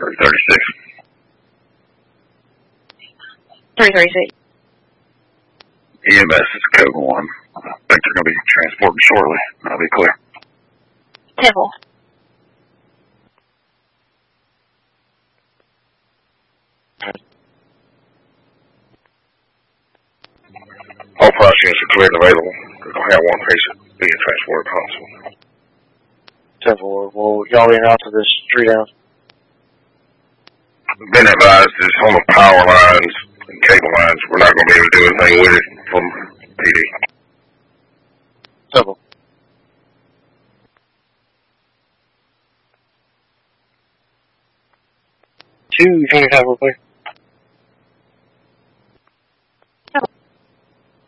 336. 336. EMS is code 1. I think they're going to be transported shortly. I'll be clear. 10-4. All price units are cleared and available. We're going to have one patient being transported to hospital. 10-4. Well, y'all in out to this tree down? Been advised there's on the power lines and cable lines. We're not going to be able to do anything with it from PD. 10-4. 2, you think you have real quick?